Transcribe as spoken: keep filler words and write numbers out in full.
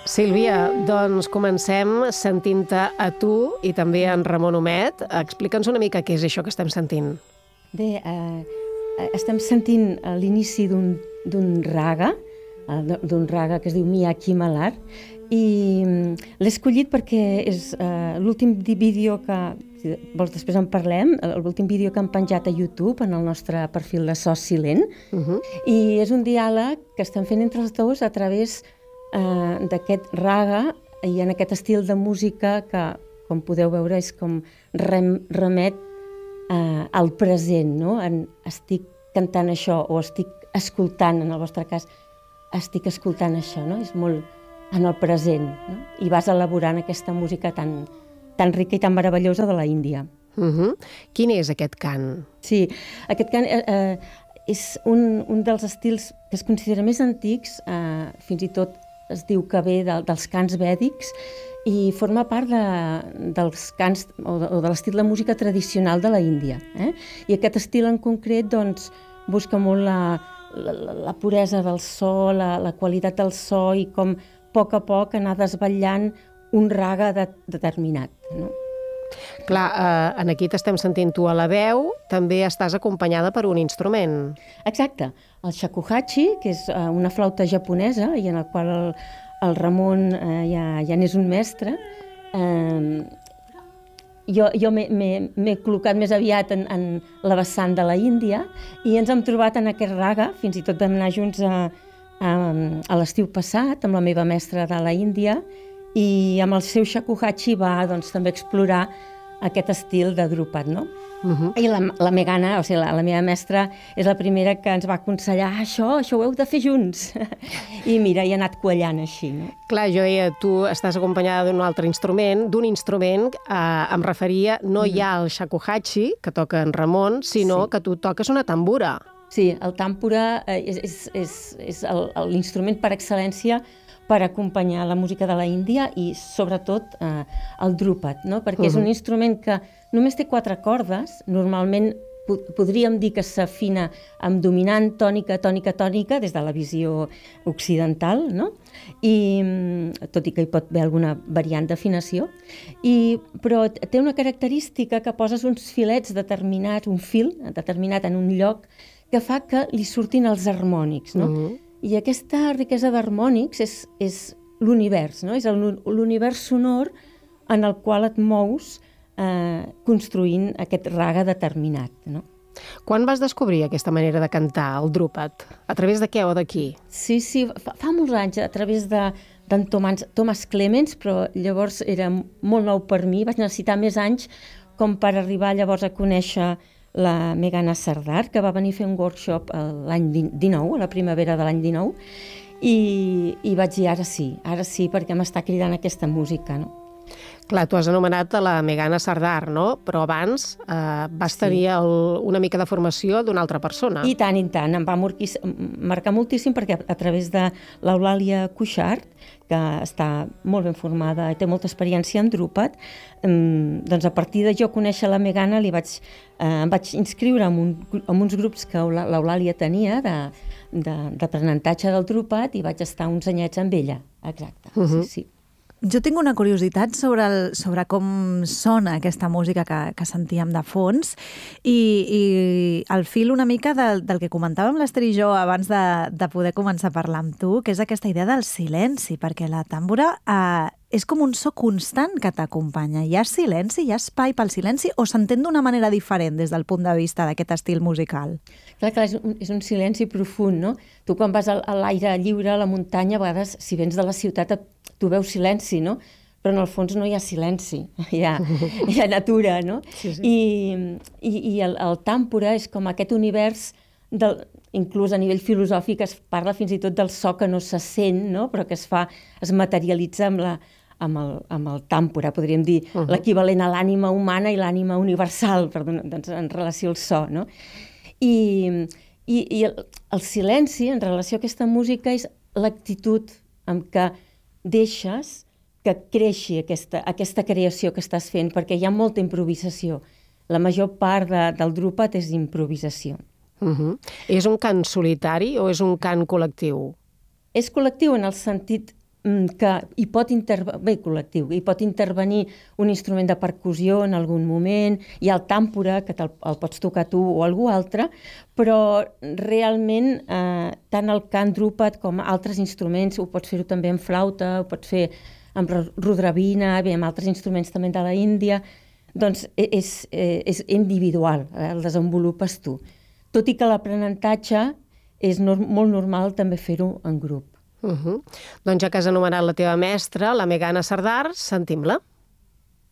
Sílvia, doncs comencem sentint-te a tu i també en Ramon Homet. Explica'ns una mica què és això que estem sentint. Bé, eh, estem sentint l'inici d'un raga, d'un raga que es diu Miyaki Malar, i l'he escollit perquè és eh, l'últim vídeo que, si vols després en parlem, l'últim vídeo que han penjat a YouTube en el nostre perfil de So Silent, uh -huh. i és un diàleg que estem fent entre els dos a través eh, d'aquest raga i en aquest estil de música que, com podeu veure, és com rem, remet eh, al present, no? En, estic cantant això o estic escoltant, en el vostre cas, estic escoltant això, no? És molt en el present, no? I vas elaborant aquesta música tan, tan rica i tan meravellosa de la Índia. Uh-huh. Quin és aquest cant? Sí, aquest cant eh, eh, és un, un dels estils que es considera més antics, eh, fins i tot es diu que ve de, dels cants vèdics, i forma part de, dels cants o de, o de l'estil de música tradicional de la Índia. Eh? I aquest estil en concret doncs, busca molt la, la, la puresa del so, la, la qualitat del so i com a poc a poc anar desvetllant un raga de, determinat. No? Clar, eh, en aquí t'estem sentint tu a la veu, també estàs acompanyada per un instrument. Exacte, el shakuhachi, que és eh, una flauta japonesa i en el qual el, el Ramon eh, ja, ja n'és un mestre. Eh, jo jo m'he col·locat més aviat en, en la vessant de la Índia i ens hem trobat en aquest raga, fins i tot vam anar junts a, a, a l'estiu passat amb la meva mestra de la Índia, i amb el seu shakuhachi va doncs, també explorar aquest estil de drupat, no? Uh-huh. I la, la Megana, o sigui, la, la meva mestra, és la primera que ens va aconsellar això, això ho heu de fer junts. I mira, hi ha anat quallant així, no? Clar, jo deia, tu estàs acompanyada d'un altre instrument, d'un instrument, eh, em referia, no hi ha el shakuhachi, que toca en Ramon, sinó sí. que tu toques una tambura. Sí, el tàmpura eh, és, és, és, és l'instrument per excel·lència per acompanyar la música de la Índia i, sobretot, eh, el drupat, no? Perquè uh-huh. és un instrument que només té quatre cordes, normalment po podríem dir que s'afina amb dominant, tònica, tònica, tònica, des de la visió occidental, no? I, tot i que hi pot haver alguna variant d'afinació, però té una característica que poses uns filets determinats, un fil determinat en un lloc, que fa que li surtin els harmònics, no? Uh-huh. I aquesta riquesa d'harmònics és, és l'univers, no? És l'univers sonor en el qual et mous eh, construint aquest raga determinat, no? Quan vas descobrir aquesta manera de cantar, el drupat? A través de què o de qui? Sí, sí, fa, fa molts anys, a través de d'en Thomas, Thomas Clements, però llavors era molt nou per mi, vaig necessitar més anys com per arribar llavors a conèixer la Meghana Sardar, que va venir a fer un workshop l'any dinou, a la primavera de l'any dinou, i, i vaig dir, ara sí, ara sí, perquè m'està cridant aquesta música, no? Clar, tu has anomenat a la Meghana Sardar, no? Però abans eh, vas tenir el, una mica de formació d'una altra persona. I tant, i tant. Em va marcar moltíssim perquè a través de l'Eulàlia Cuixart, que està molt ben formada i té molta experiència en drupat, doncs a partir de jo conèixer la Meghana li vaig, eh, em vaig inscriure en, un, en uns grups que l'Eulàlia tenia d'aprenentatge de, de, del drupat i vaig estar uns anyets amb ella. Exacte, uh-huh. sí, sí. Jo tinc una curiositat sobre, el, sobre com sona aquesta música que, que sentíem de fons i, i al fil una mica del, del que comentàvem l'Ester i jo abans de, de poder començar a parlar amb tu, que és aquesta idea del silenci, perquè la tàmbora eh, és com un so constant que t'acompanya. Hi ha silenci, hi ha espai pel silenci o s'entén d'una manera diferent des del punt de vista d'aquest estil musical? Clar, clar, és un, és un silenci profund, no? Tu quan vas a l'aire lliure, a la muntanya, a vegades, si vens de la ciutat, tu veus silenci, no? Però en el fons no hi ha silenci, hi ha, hi ha natura, no? Sí, sí. I, i, i el, el tàmpora és com aquest univers, del, inclús a nivell filosòfic es parla fins i tot del so que no se sent, no? Però que es fa, es materialitza amb, la, amb, el, amb el tàmpora, podríem dir, uh-huh. l'equivalent a l'ànima humana i l'ànima universal, perdó, doncs, en relació al so, no? I, i, i el, el silenci, en relació a aquesta música, és l'actitud amb què deixes que creixi aquesta, aquesta creació que estàs fent, perquè hi ha molta improvisació. La major part de, del drupat és improvisació. Uh-huh. És un cant solitari o és un cant col·lectiu? És col·lectiu en el sentit que hi pot intervenir, bé, col·lectiu, hi pot intervenir un instrument de percussió en algun moment, hi ha el tàmpora, que el, el pots tocar tu o algú altre, però realment eh, tant el cant drúpad com altres instruments, ho pots fer-ho també amb flauta, ho pots fer amb rodravina, bé, amb altres instruments també de la Índia, doncs és, és individual, eh, el desenvolupes tu. Tot i que l'aprenentatge és no, molt normal també fer-ho en grup. Uh-huh. Doncs ja que has anomenat la teva mestra, la Meghana Sardar, sentim-la.